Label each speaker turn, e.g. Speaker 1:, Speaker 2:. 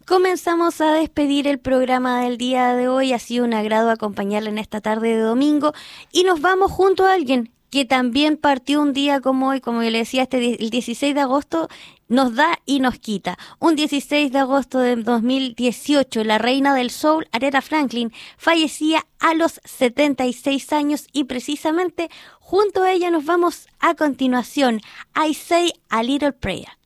Speaker 1: Comenzamos a despedir el programa del día de hoy. Ha sido un agrado acompañarla en esta tarde de domingo y nos vamos junto a alguien que también partió un día como hoy, como yo le decía, el 16 de agosto nos da y nos quita. Un 16 de agosto de 2018, la reina del soul, Aretha Franklin, fallecía a los 76 años y precisamente junto a ella nos vamos a continuación. I Say a Little Prayer.